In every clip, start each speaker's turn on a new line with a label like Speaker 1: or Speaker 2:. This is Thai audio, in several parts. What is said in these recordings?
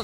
Speaker 1: ลูก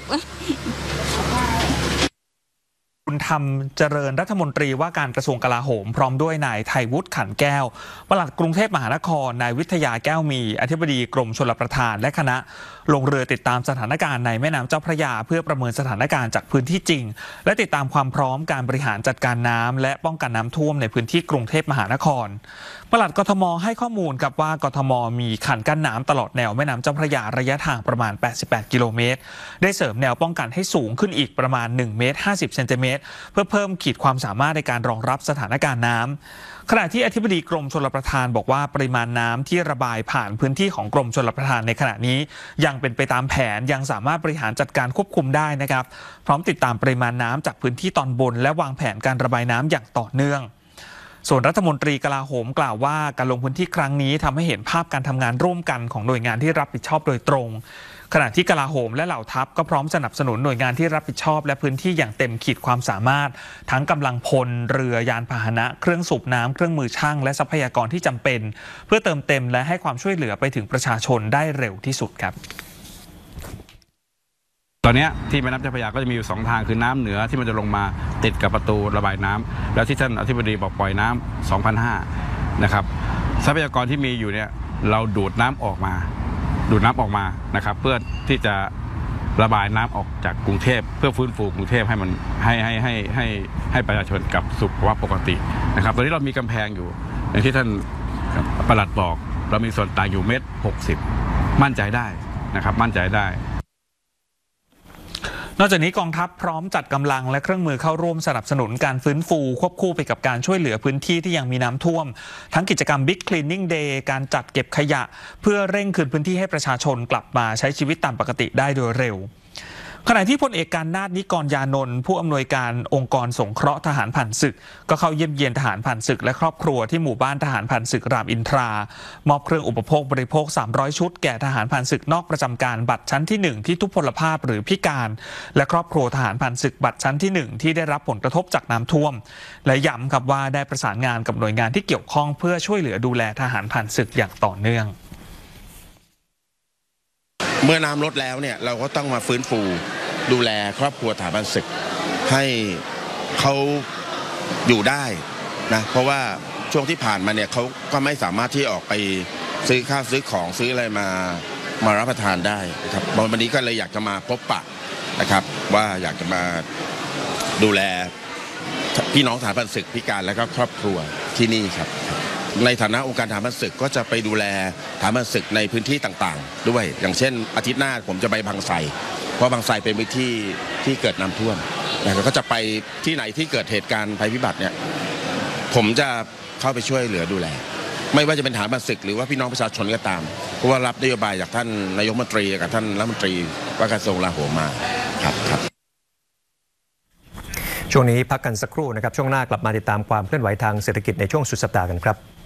Speaker 2: คุณธรรมเจริญรัฐมนตรีว่าการกระทรวงกลาโหมพร้อมด้วยนายไทยวุฒิขันแก้วปลัดกรุงเทพมหานครนายวิทยาแก้วมีอธิบดีกรมชลประทานและคณะลงเรือติดตามสถานการณ์ในแม่น้ำเจ้าพระยาเพื่อประเมินสถานการณ์จากพื้นที่จริงและติดตามความพร้อมการบริหารจัดการน้ำและป้องกันน้ำท่วมในพื้นที่กรุงเทพมหานครปลัดกทมให้ข้อมูลกับว่ากทมมีคันกั้นน้ำตลอดแนวแม่น้ำเจ้าพระยาระยะทางประมาณ88กิโลเมตรได้เสริมแนวป้องกันให้สูงขึ้นอีกประมาณ1 เมตร 50 เซนติเมตรเพื่อเพิ่มขีดความสามารถในการรองรับสถานการณ์น้ำขณะที่อธิบดีกรมชลประทานบอกว่าปริมาณน้ำที่ระบายผ่านพื้นที่ของกรมชลประทานในขณะนี้ยังเป็นไปตามแผนยังสามารถบริหารจัดการควบคุมได้นะครับพร้อมติดตามปริมาณน้ำจากพื้นที่ตอนบนและวางแผนการระบายน้ำอย่างต่อเนื่องส่วนรัฐมนตรีกลาโหมกล่าวว่าการลงพื้นที่ครั้งนี้ทำให้เห็นภาพการทำงานร่วมกันของหน่วยงานที่รับผิดชอบโดยตรงขณะที่กลาโหมและเหล่าทัพก็พร้อมสนับสนุนหน่วยงานที่รับผิดชอบและพื้นที่อย่างเต็มขีดความสามารถทั้งกำลังพลเรือยานพาหนะเครื่องสูบน้ำเครื่องมือช่างและทรัพยากรที่จำเป็นเพื่อเติมเต็มและให้ความช่วยเหลือไปถึงประชาชนได้เร็วที่สุดครับ
Speaker 3: ตอนนี้ที่แม่น้ำเจ้าพระยาก็จะมีอยู่2 ทางคือน้ำเหนือที่มันจะลงมาติดกับประตูระบายน้ำแล้วที่ท่านอธิบดีบอกปล่อยน้ำ 2,500 นะครับทรัพยากรที่มีอยู่เนี่ยเราดูดน้ำออกมานะครับเพื่อที่จะระบายน้ำออกจากกรุงเทพเพื่อฟื้นฟูกรุงเทพให้มันให้ประชาชนกลับสู่ภาวะปกตินะครับตอนนี้เรามีกำแพงอยู่อย่างที่ท่านปลัดบอกเรามีส่วนต่างอยู่1.60 มั่นใจได้นะครับมั่นใจได้
Speaker 2: นอกจากนี้กองทัพพร้อมจัดกำลังและเครื่องมือเข้าร่วมสนับสนุนการฟื้นฟูควบคู่ไปกับการช่วยเหลือพื้นที่ที่ยังมีน้ำท่วมทั้งกิจกรรม Big Cleaning Day การจัดเก็บขยะเพื่อเร่งคืนพื้นที่ให้ประชาชนกลับมาใช้ชีวิตตามปกติได้โดยเร็วขณะที่พลเอกการนาถ นิกรยานนท์ผู้อำนวยการองค์กรสงเคราะห์ทหารผ่านศึกก็เข้าเยี่ยมเยียนทหารผ่านศึกและครอบครัวที่หมู่บ้านทหารผ่านศึกรามอินทรามอบเครื่องอุปโภคบริโภค300ชุดแก่ทหารผ่านศึกนอกประจำการบัตรชั้นที่1ที่ทุพพลภาพหรือพิการและครอบครัวทหารผ่านศึกบัตรชั้นที่1ที่ได้รับผลกระทบจากน้ำท่วมและย้ำครับว่าได้ประสานงานกับหน่วยงานที่เกี่ยวข้องเพื่อช่วยเหลือดูแลทหารผ่านศึกอย่างต่อเนื่อง
Speaker 4: เมื่อน้ำลดแล้วเนี่ยเราก็ต้องมาฟื้นฟูดูแลครอบครัวทหารผ่านศึกให้เขาอยู่ได้นะเพราะว่าช่วงที่ผ่านมาเนี่ยเขาก็ไม่สามารถที่ออกไปซื้อข้าวซื้อของซื้ออะไรมารับประทานได้นะครับวันนี้ก็เลยอยากจะมาพบปะนะครับว่าอยากจะมาดูแลพี่น้องทหารผ่านศึกพิการและก็ครอบครัวที่นี่ครับในฐานะองค์การทหารผ่านศึกก็จะไปดูแลทหารผ่านศึกในพื้นที่ต่างๆด้วยอย่างเช่นอาทิตย์หน้าผมจะไปบางไทรเพราะบางไทรเป็นพื้นที่ที่เกิดน้ำท่วมแล้วก็จะไปที่ไหนที่เกิดเหตุการณ์ภัยพิบัติเนี่ยผมจะเข้าไปช่วยเหลือดูแลไม่ว่าจะเป็นทหารผ่านศึกหรือว่าพี่น้องประชาชนก็ตามเพราะว่ารับนโยบายจากท่านนายกรัฐมนตรีกับท่านรัฐมนตรีว่าการกระทรวงกลาโหมมาครับ
Speaker 5: ช่วงนี้พักกันสักครู่นะครับช่วงหน้ากลับมาติดตามความเคลื่อนไหวทางเศรษฐกิจในช่วงสุดสัปดาห์กันครับ